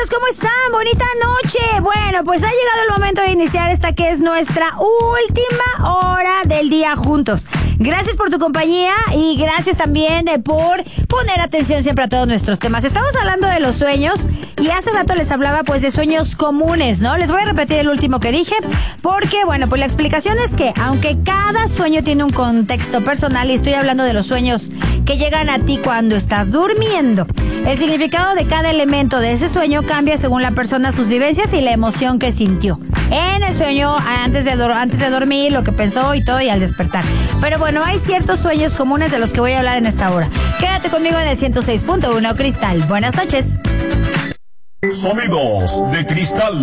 amigos, ¿cómo están? Bonita noche. Bueno, pues ha llegado el momento de iniciar esta que es nuestra última hora del día juntos. Gracias por tu compañía y gracias también por poner atención siempre a todos nuestros temas. Estamos hablando de los sueños y hace rato les hablaba pues de sueños comunes, ¿no? Les voy a repetir el último que dije porque, bueno, pues la explicación es que aunque cada sueño tiene un contexto personal y estoy hablando de los sueños que llegan a ti cuando estás durmiendo, el significado de cada elemento de ese sueño cambia según la persona, sus vivencias y la emoción que sintió en el sueño antes de dormir, lo que pensó y todo, y al despertar. Pero bueno, hay ciertos sueños comunes de los que voy a hablar en esta hora. Quédate conmigo en el 106.1 Cristal. Buenas noches. Sonidos de Cristal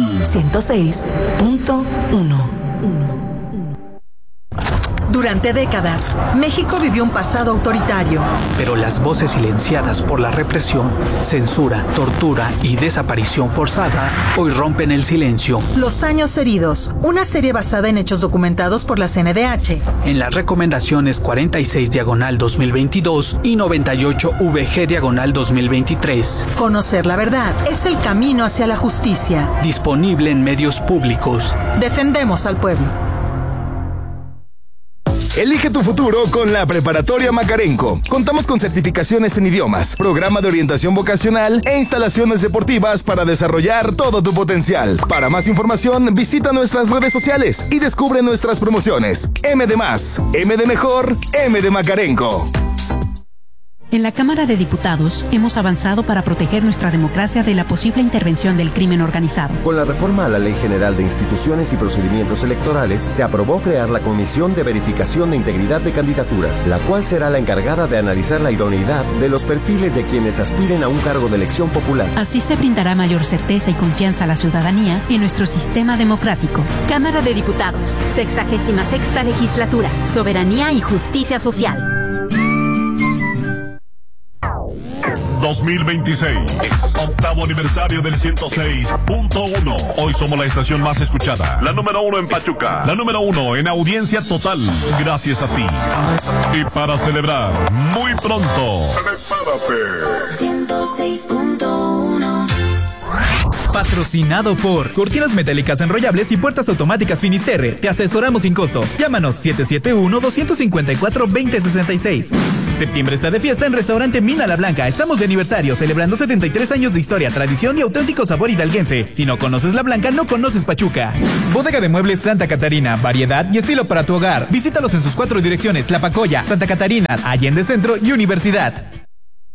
106.1. Durante décadas, México vivió un pasado autoritario. Pero las voces silenciadas por la represión, censura, tortura y desaparición forzada hoy rompen el silencio. Los años heridos, una serie basada en hechos documentados por la CNDH. En las recomendaciones 46/2022 y 98/VG/2023. Conocer la verdad es el camino hacia la justicia. Disponible en medios públicos. Defendemos al pueblo. Elige tu futuro con la Preparatoria Macarenco. Contamos con certificaciones en idiomas, programa de orientación vocacional e instalaciones deportivas para desarrollar todo tu potencial. Para más información, visita nuestras redes sociales y descubre nuestras promociones. M de más, M de mejor, M de Macarenco. En la Cámara de Diputados hemos avanzado para proteger nuestra democracia de la posible intervención del crimen organizado. Con la reforma a la Ley General de Instituciones y Procedimientos Electorales, se aprobó crear la Comisión de Verificación de Integridad de Candidaturas, la cual será la encargada de analizar la idoneidad de los perfiles de quienes aspiren a un cargo de elección popular. Así se brindará mayor certeza y confianza a la ciudadanía en nuestro sistema democrático. Cámara de Diputados, 66ª Legislatura, Soberanía y Justicia Social. 2026, octavo aniversario del 106.1. Hoy somos la estación más escuchada, la número 1 en Pachuca, la número 1 en audiencia total, gracias a ti. Y para celebrar, muy pronto, prepárate. 106.1. Patrocinado por Cortinas Metálicas Enrollables y Puertas Automáticas Finisterre. Te asesoramos sin costo. Llámanos 771-254-2066. Septiembre está de fiesta en Restaurante Mina La Blanca. Estamos de aniversario, celebrando 73 años de historia, tradición y auténtico sabor hidalguense. Si no conoces La Blanca, no conoces Pachuca. Bodega de Muebles Santa Catarina. Variedad y estilo para tu hogar. Visítalos en sus 4 direcciones: La Pacoya, Santa Catarina, Allende Centro y Universidad.